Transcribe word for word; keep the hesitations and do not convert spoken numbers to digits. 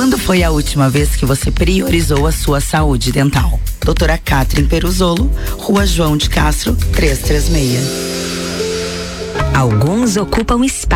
Quando foi a última vez que você priorizou a sua saúde dental? Doutora Catherine Peruzolo, Rua João de Castro, trezentos e trinta e seis. Alguns ocupam espaço